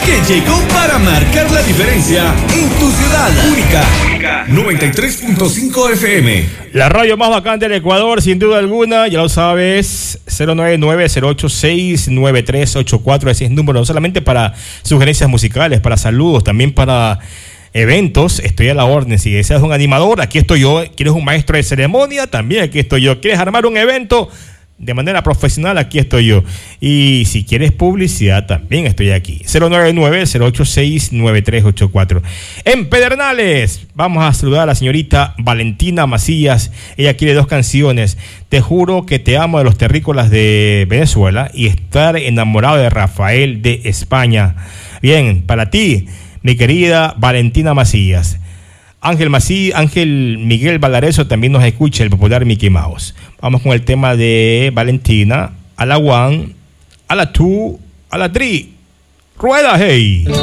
que llegó para marcar la diferencia en tu ciudad. Única 93.5 FM. La radio más bacán del Ecuador, sin duda alguna, ya lo sabes, 099-086-9384, ese es el número, no solamente para sugerencias musicales, para saludos, también para eventos, estoy a la orden. Si deseas un animador, aquí estoy yo. ¿Quieres un maestro de ceremonia? También aquí estoy yo. ¿Quieres armar un evento de manera profesional? Aquí estoy yo. Y si quieres publicidad, también estoy aquí. 099-086-9384. En Pedernales, vamos a saludar a la señorita Valentina Macías. Ella quiere 2 canciones. Te juro que te amo, de los terrícolas de Venezuela, y estar enamorado de Rafael de España. Bien, para ti, mi querida Valentina Macías. Ángel Miguel Valareso también nos escucha, el popular Mickey Mouse. Vamos con el tema de Valentina. A la 1, a la 2, a la 3. ¡Rueda, hey!